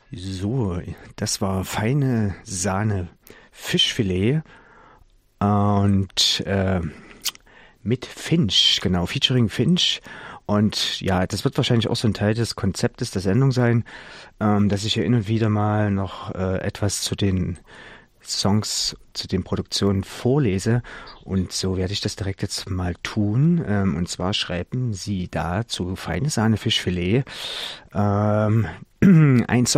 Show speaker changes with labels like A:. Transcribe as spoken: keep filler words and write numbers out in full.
A: So, das war feine Sahne Fischfilet und äh, mit Finch, genau, featuring Finch. Und ja, das wird wahrscheinlich auch so ein Teil des Konzeptes der Sendung sein, ähm, dass ich hier hin und wieder mal noch äh, etwas zu den Songs, zu den Produktionen vorlese. Und so werde ich das direkt jetzt mal tun. Ähm, und zwar schreiben sie da zu feine Sahne Fischfilet ähm, ein Song.